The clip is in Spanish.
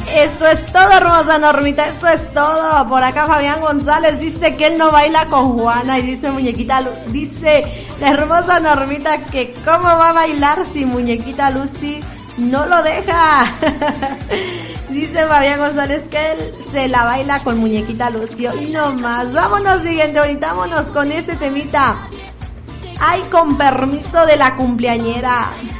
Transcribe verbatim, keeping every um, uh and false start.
Eso es todo, hermosa Normita, eso es todo. Por acá Fabián González dice que él no baila con Juana y dice muñequita, Lu dice la hermosa Normita que cómo va a bailar si muñequita Lucy no lo deja. Dice Fabián González que él se la baila con muñequita Lucio y no más. Vámonos siguiente, ahorita vámonos con este temita. Ay, con permiso de la cumpleañera.